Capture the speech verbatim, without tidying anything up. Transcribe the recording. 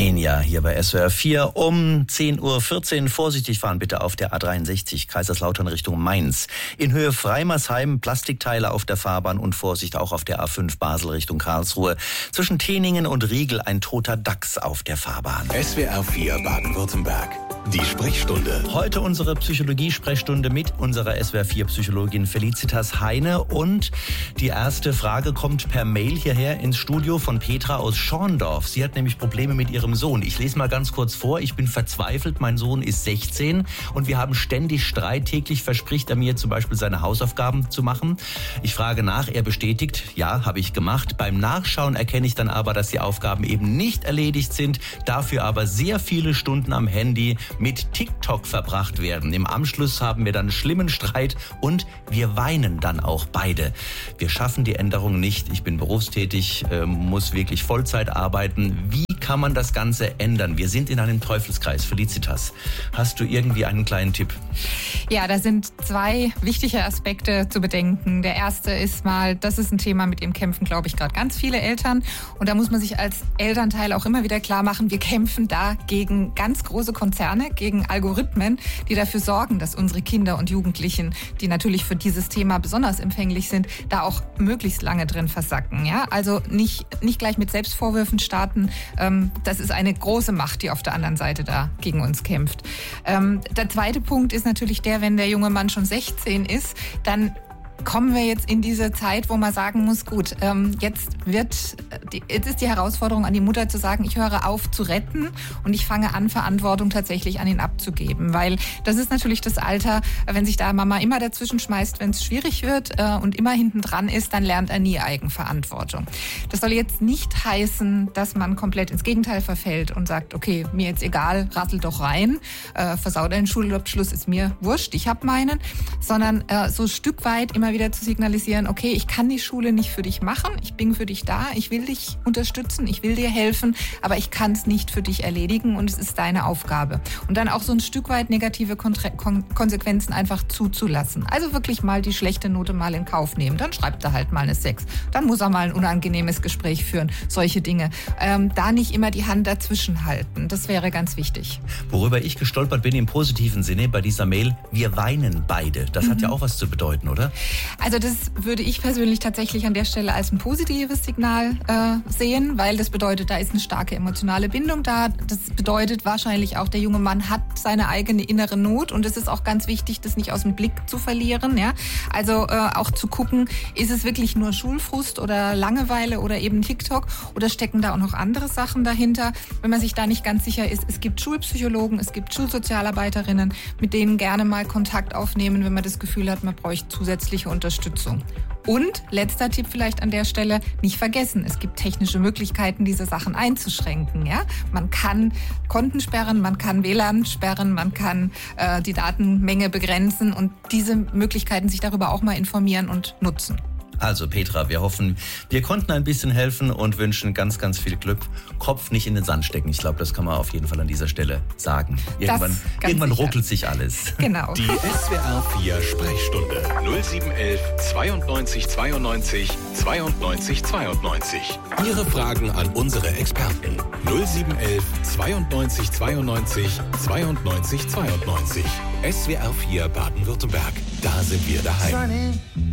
Enya hier bei S W R vier um zehn Uhr vierzehn. Vorsichtig fahren bitte auf der A dreiundsechzig, Kaiserslautern Richtung Mainz. In Höhe Freimersheim Plastikteile auf der Fahrbahn und Vorsicht auch auf der A fünf Basel Richtung Karlsruhe. Zwischen Teningen und Riegel ein toter Dachs auf der Fahrbahn. S W R vier Baden-Württemberg. Die Sprechstunde. Heute unsere Psychologie-Sprechstunde mit unserer S W R vier Psychologin Felicitas Heine. Und die erste Frage kommt per Mail hierher ins Studio von Petra aus Schorndorf. Sie hat nämlich Probleme mit ihrem Sohn. Ich lese mal ganz kurz vor. Ich bin verzweifelt. Mein Sohn ist sechzehn und wir haben ständig Streit. Täglich verspricht er mir zum Beispiel seine Hausaufgaben zu machen. Ich frage nach. Er bestätigt, ja, habe ich gemacht. Beim Nachschauen erkenne ich dann aber, dass die Aufgaben eben nicht erledigt sind. Dafür aber sehr viele Stunden am Handy mit TikTok verbracht werden. Im Anschluss haben wir dann einen schlimmen Streit und wir weinen dann auch beide. Wir schaffen die Änderung nicht. Ich bin berufstätig, äh, muss wirklich Vollzeit arbeiten. Wie kann man das Ganze ändern? Wir sind in einem Teufelskreis. Felicitas, hast du irgendwie einen kleinen Tipp? Ja, da sind zwei wichtige Aspekte zu bedenken. Der erste ist mal, das ist ein Thema, mit dem kämpfen, glaube ich, gerade ganz viele Eltern. Und da muss man sich als Elternteil auch immer wieder klar machen, wir kämpfen da gegen ganz große Konzerne, gegen Algorithmen, die dafür sorgen, dass unsere Kinder und Jugendlichen, die natürlich für dieses Thema besonders empfänglich sind, da auch möglichst lange drin versacken. Ja? Also nicht, nicht gleich mit Selbstvorwürfen starten. Ähm, das ist eine große Macht, die auf der anderen Seite da gegen uns kämpft. Ähm, der zweite Punkt ist natürlich der, wenn der junge Mann schon sechzehn ist, dann kommen wir jetzt in diese Zeit, wo man sagen muss, gut, ähm, jetzt wird, die, jetzt ist die Herausforderung an die Mutter zu sagen, ich höre auf zu retten und ich fange an, Verantwortung tatsächlich an ihn abzugeben. Weil das ist natürlich das Alter, wenn sich da Mama immer dazwischen schmeißt, wenn es schwierig wird äh, und immer hinten dran ist, dann lernt er nie Eigenverantwortung. Das soll jetzt nicht heißen, dass man komplett ins Gegenteil verfällt und sagt, okay, mir jetzt egal, rassel doch rein, äh, versau deinen Schulabschluss, ist mir wurscht, ich hab meinen, sondern äh, so ein Stück weit immer wieder zu signalisieren, okay, ich kann die Schule nicht für dich machen, ich bin für dich da, ich will dich unterstützen, ich will dir helfen, aber ich kann es nicht für dich erledigen und es ist deine Aufgabe. Und dann auch so ein Stück weit negative Kontre- Kon- Konsequenzen einfach zuzulassen. Also wirklich mal die schlechte Note mal in Kauf nehmen. Dann schreibt er halt mal eine sechs. Dann muss er mal ein unangenehmes Gespräch führen. Solche Dinge. Ähm, da nicht immer die Hand dazwischen halten. Das wäre ganz wichtig. Worüber ich gestolpert bin im positiven Sinne bei dieser Mail, wir weinen beide. Das mhm. hat ja auch was zu bedeuten, oder? Also das würde ich persönlich tatsächlich an der Stelle als ein positives Signal äh, sehen, weil das bedeutet, da ist eine starke emotionale Bindung da. Das bedeutet wahrscheinlich auch, der junge Mann hat seine eigene innere Not und es ist auch ganz wichtig, das nicht aus dem Blick zu verlieren. Ja? Also äh, auch zu gucken, ist es wirklich nur Schulfrust oder Langeweile oder eben TikTok oder stecken da auch noch andere Sachen dahinter? Wenn man sich da nicht ganz sicher ist, es gibt Schulpsychologen, es gibt Schulsozialarbeiterinnen, mit denen gerne mal Kontakt aufnehmen, wenn man das Gefühl hat, man bräuchte zusätzliche Unterstützung. Und letzter Tipp vielleicht an der Stelle, nicht vergessen, es gibt technische Möglichkeiten, diese Sachen einzuschränken. Ja? Man kann Konten sperren, man kann W L A N sperren, man kann äh, die Datenmenge begrenzen und diese Möglichkeiten sich darüber auch mal informieren und nutzen. Also Petra, wir hoffen, wir konnten ein bisschen helfen und wünschen ganz, ganz viel Glück. Kopf nicht in den Sand stecken. Ich glaube, das kann man auf jeden Fall an dieser Stelle sagen. Irgendwann, irgendwann ruckelt sich alles. Genau. Die S W R vier Sprechstunde null sieben eins eins zweiundneunzig zweiundneunzig zweiundneunzig zweiundneunzig. Ihre Fragen an unsere Experten null sieben eins eins zweiundneunzig zweiundneunzig zweiundneunzig zweiundneunzig. S W R vier Baden-Württemberg. Da sind wir daheim.